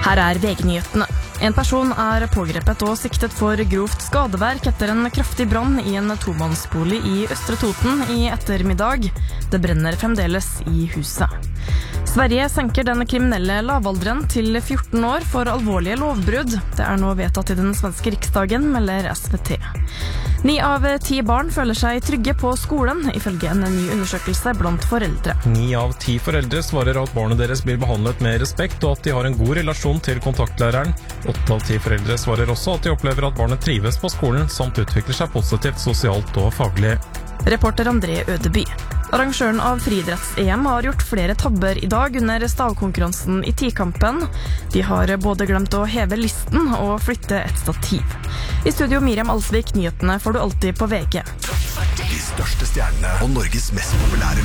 Her VG-nyhetene. En person pågrepet og siktet for grovt skadeverk etter en kraftig brann i en tomannsbolig i Østre Toten i ettermiddag. Det brenner fremdeles i huset. Sverige senker den kriminelle lavalderen til 14 år for alvorlige lovbrudd. Det nå vedtatt i den svenske riksdagen, melder SVT. 9 av 10 barn føler seg trygge på skolen, ifølge en ny undersøkelse blant foreldre. 9 av 10 foreldre svarer at barnet deres blir behandlet med respekt, og at de har en god relasjon til kontaktlæreren. 8 av 10 foreldre svarer også at de opplever at barnet trives på skolen, samt utvikler seg positivt, sosialt og faglig. Reporter André Ødeby. Arrangøren av friidretts-EM har gjort flere tabber i dag under stavkonkurransen i tikampen. De har både glemt å heve listen og flytte et stativ. I studio Miriam Alsvik, nyhetene får du alltid på VG. De største stjernene og Norges mest populære